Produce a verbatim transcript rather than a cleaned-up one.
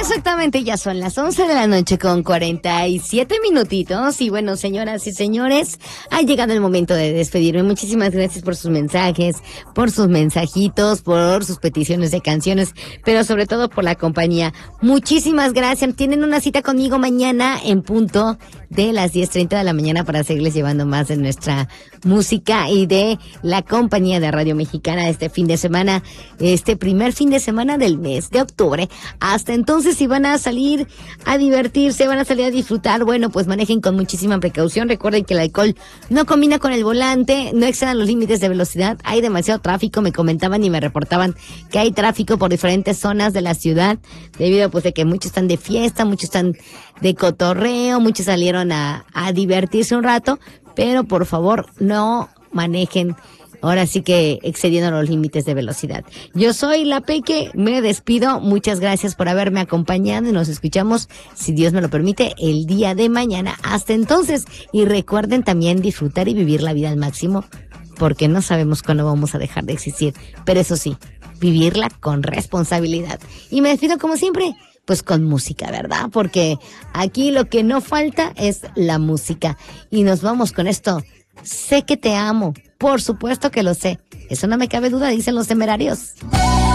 Exactamente, ya son las once de la noche con cuarenta y siete minutitos. Y bueno, señoras y señores, ha llegado el momento de despedirme. Muchísimas gracias por sus mensajes, por sus mensajitos, por sus peticiones de canciones, pero sobre todo por la compañía. Muchísimas gracias. Tienen una cita conmigo mañana en punto de las diez treinta de la mañana para seguirles llevando más de nuestra música y de la compañía de Radio Mexicana este fin de semana, este primer fin de semana del mes de octubre. Hasta entonces, si van a salir a divertirse, van a salir a disfrutar, bueno, pues manejen con muchísima precaución. Recuerden que el alcohol no combina con el volante, no excedan los límites de velocidad, hay demasiado tráfico. Me comentaban y me reportaban que hay tráfico por diferentes zonas de la ciudad, debido pues de que muchos están de fiesta, muchos están de cotorreo, muchos salieron a, a divertirse un rato, pero por favor no manejen ahora sí que excediendo los límites de velocidad. Yo soy La Peque, me despido, muchas gracias por haberme acompañado y nos escuchamos, si Dios me lo permite, el día de mañana. Hasta entonces, y recuerden también disfrutar y vivir la vida al máximo, porque no sabemos cuándo vamos a dejar de existir, pero eso sí, vivirla con responsabilidad. Y me despido como siempre, pues con música, ¿verdad? Porque aquí lo que no falta es la música. Y nos vamos con esto. Sé que te amo, por supuesto que lo sé. Eso no me cabe duda, dicen los temerarios.